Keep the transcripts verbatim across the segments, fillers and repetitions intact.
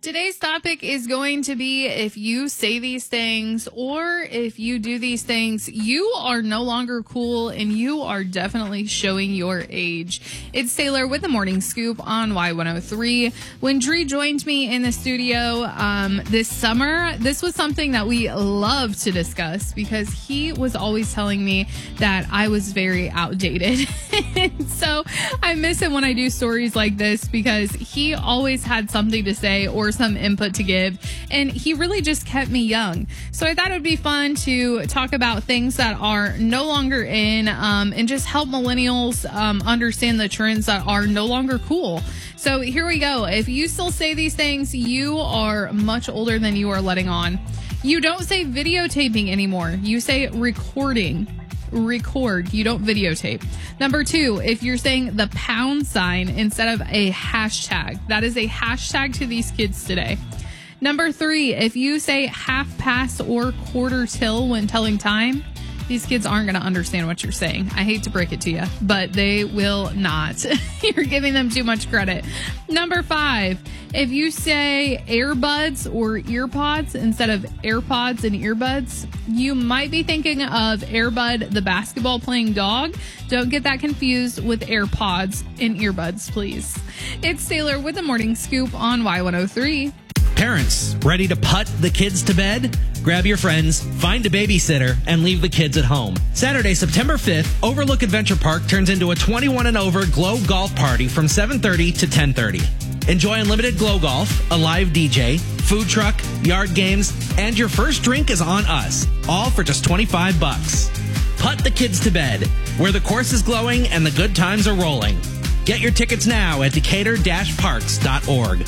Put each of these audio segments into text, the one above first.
Today's topic is going to be if you say these things or if you do these things, you are no longer cool and you are definitely showing your age. It's Taylor with the Morning Scoop on Y one oh three. When Dree joined me in the studio um, this summer, this was something that we love to discuss because he was always telling me that I was very outdated. So I miss him when I do stories like this because he always had something to say or some input to give, and he really just kept me young. So I thought it would be fun to talk about things that are no longer in um, and just help millennials um, understand the trends that are no longer cool. So here we go. If you still say these things, you are much older than you are letting on. You don't say videotaping anymore. You say recording. Record. You don't videotape. Number two, if you're saying the pound sign instead of a hashtag, that is a hashtag to these kids today. Number three, if you say half past or quarter till when telling time, these kids aren't going to understand what you're saying. I hate to break it to you, but they will not. You're giving them too much credit. Number five, if you say earbuds or earpods instead of AirPods and earbuds, you might be thinking of Airbud, the basketball playing dog. Don't get that confused with AirPods and earbuds, please. It's Taylor with the Morning Scoop on Y one oh three. Parents, ready to put the kids to bed? Grab your friends, find a babysitter, and leave the kids at home. Saturday, September fifth, Overlook Adventure Park turns into a twenty-one and over Glow Golf Party from seven thirty to ten thirty. Enjoy unlimited Glow Golf, a live D J, food truck, yard games, and your first drink is on us. All for just twenty-five bucks. Put the kids to bed, where the course is glowing and the good times are rolling. Get your tickets now at decatur dash parks dot org.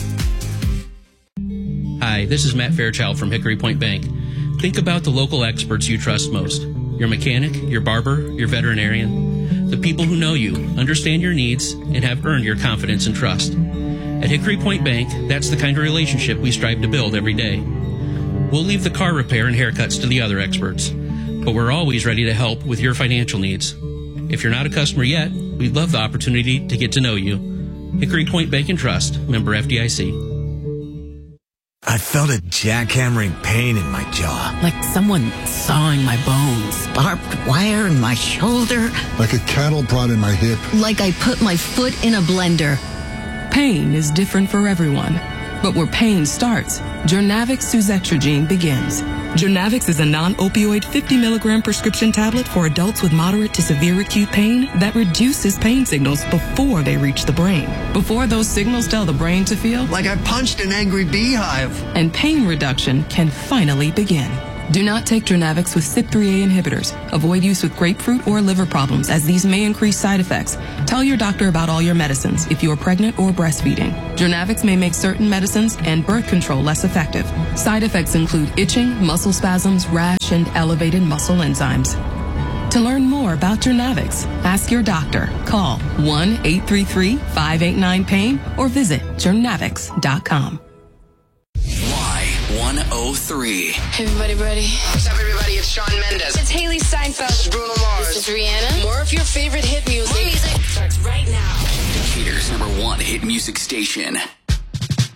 Hi, this is Matt Fairchild from Hickory Point Bank. Think about the local experts you trust most. Your mechanic, your barber, your veterinarian. The people who know you, understand your needs, and have earned your confidence and trust. At Hickory Point Bank, that's the kind of relationship we strive to build every day. We'll leave the car repair and haircuts to the other experts, but we're always ready to help with your financial needs. If you're not a customer yet, we'd love the opportunity to get to know you. Hickory Point Bank and Trust, member F D I C. I felt a jackhammering pain in my jaw. Like someone sawing my bones. Barbed wire in my shoulder. Like a cattle prod in my hip. Like I put my foot in a blender. Pain is different for everyone. But where pain starts, Jurnavix suzetrigine begins. Jurnavix is a non-opioid fifty milligram prescription tablet for adults with moderate to severe acute pain that reduces pain signals before they reach the brain. Before those signals tell the brain to feel Like I punched an angry beehive. And pain reduction can finally begin. Do not take Jurnavix with C Y P three A inhibitors. Avoid use with grapefruit or liver problems, as these may increase side effects. Tell your doctor about all your medicines if you are pregnant or breastfeeding. Jurnavix may make certain medicines and birth control less effective. Side effects include itching, muscle spasms, rash, and elevated muscle enzymes. To learn more about Jurnavix, ask your doctor. Call one eight three three, five eight nine, pain or visit jurnavix dot com. Y one oh three. Hey, everybody ready? What's up, everybody? It's Shawn Mendes. It's Haley Steinfeld. This is Bruno Mars. This is Rihanna. More of your favorite hit music. More music starts right now. Decatur's number one hit music station.